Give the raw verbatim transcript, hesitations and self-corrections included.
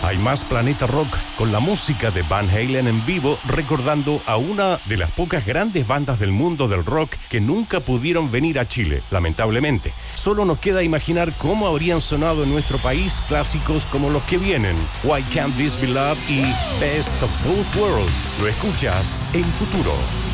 Hay más Planeta Rock con la música de Van Halen en vivo, recordando a una de las pocas grandes bandas del mundo del rock que nunca pudieron venir a Chile, lamentablemente. Solo nos queda imaginar cómo habrían sonado en nuestro país clásicos como los que vienen: Why Can't This Be Love y Best of Both Worlds. Lo escuchas en Futuro.